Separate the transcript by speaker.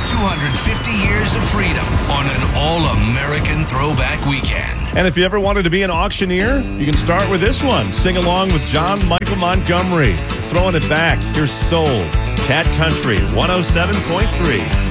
Speaker 1: 250 years of freedom on an all-American throwback weekend.
Speaker 2: And if you ever wanted to be an auctioneer, you can start with this one. Sing along with John Michael Montgomery. Throwing it back. Here's Soul, Cat Country, 107.3.